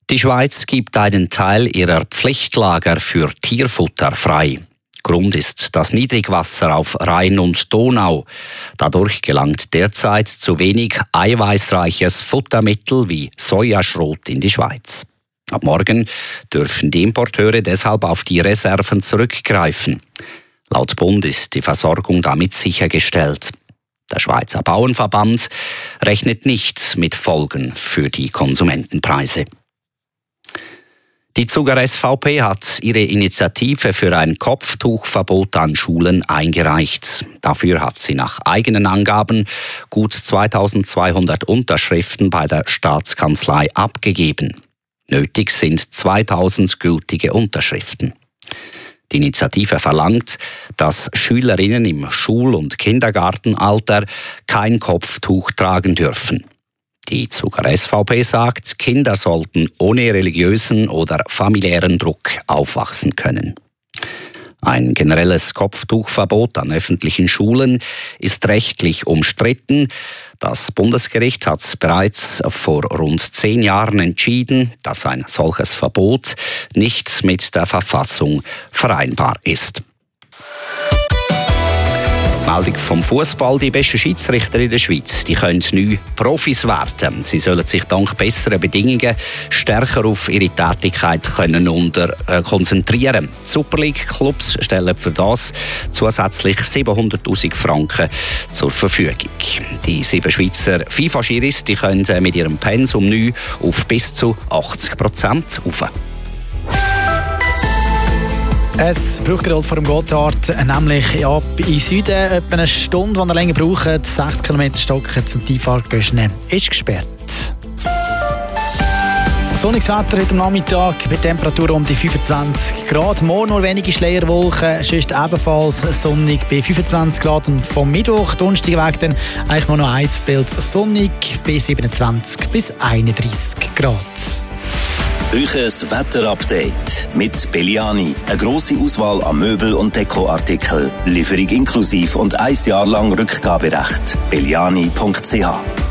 Die Schweiz gibt einen Teil ihrer Pflichtlager für Tierfutter frei. Grund ist das Niedrigwasser auf Rhein und Donau. Dadurch gelangt derzeit zu wenig eiweißreiches Futtermittel wie Sojaschrot in die Schweiz. Ab morgen dürfen die Importeure deshalb auf die Reserven zurückgreifen. Laut Bund ist die Versorgung damit sichergestellt. Der Schweizer Bauernverband rechnet nicht mit Folgen für die Konsumentenpreise. Die Zuger SVP hat ihre Initiative für ein Kopftuchverbot an Schulen eingereicht. Dafür hat sie nach eigenen Angaben gut 2200 Unterschriften bei der Staatskanzlei abgegeben. Nötig sind 2000 gültige Unterschriften. Die Initiative verlangt, dass Schülerinnen im Schul- und Kindergartenalter kein Kopftuch tragen dürfen. Die Zuger SVP sagt, Kinder sollten ohne religiösen oder familiären Druck aufwachsen können. Ein generelles Kopftuchverbot an öffentlichen Schulen ist rechtlich umstritten. Das Bundesgericht hat bereits vor rund 10 Jahren entschieden, dass ein solches Verbot nicht mit der Verfassung vereinbar ist. Meldung vom Fußball: Die besten Schiedsrichter in der Schweiz, die können neu Profis werden. Sie sollen sich dank besseren Bedingungen stärker auf ihre Tätigkeit konzentrieren. Die Super League-Clubs stellen für das zusätzlich 700'000 Franken zur Verfügung. Die 7 Schweizer FIFA-Schiris können mit ihrem Pensum neu auf bis zu 80% rauf. Es braucht gerade vor dem Gotthard, nämlich in Süden etwa eine Stunde, die ihr länger braucht. 60 km Stocken zum Einfahrt Göschne ist gesperrt. Sonniges Wetter heute am Nachmittag mit Temperaturen um die 25 Grad. Morgen nur wenige Schleierwolken, sonst ebenfalls sonnig bei 25 Grad. Und vom Mittwoch, Donnerstag weg dann eigentlich nur noch ein Bild sonnig bei 27 bis 31 Grad. Euches Wetterupdate mit Belliani. Eine grosse Auswahl an Möbel- und Dekoartikeln. Lieferung inklusiv und 1 Jahr lang Rückgaberecht. Belliani.ch